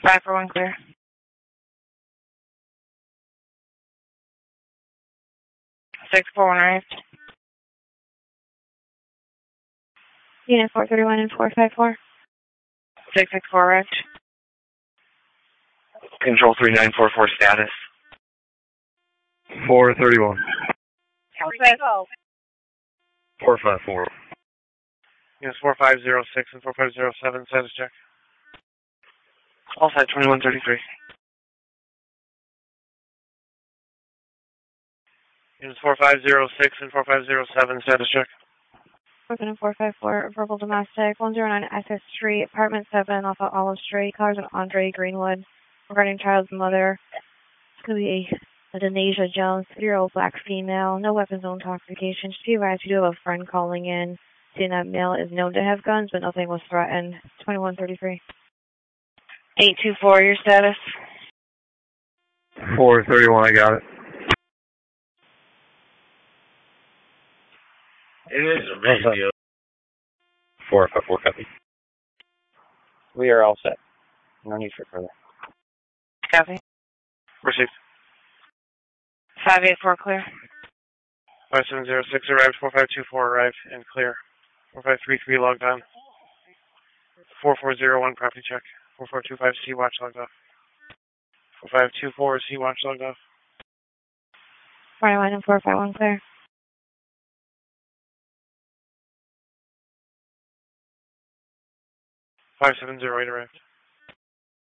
541 clear. Six 4-1 arrived. Unit 431 and 454. 664 arrived. Control 3944 status. 431. 454. Yes, 4506 and 4507, status check. All side 2133. Units 4506 and 4507, status check. 454, verbal domestic, 109 SS Street, apartment 7 off of Olive Street, callers an Andre Greenwood, regarding child's mother. It's going to be a Denasia Jones, 3-year-old black female, no weapons, no intoxication. Just be advised, you do have a friend calling in, seeing that male is known to have guns, but nothing was threatened. 2133. 824, your status. 431, I got it. It is a radio. 454, copy. We are all set. No need for further. Copy. Received. 584 clear. 5706 arrived, 4524 arrived, and clear. 4533 logged on. 4401 property check. 4425 C watch logged off. 4524 C watch logged off. 41 and 451 clear. 5708 arrived.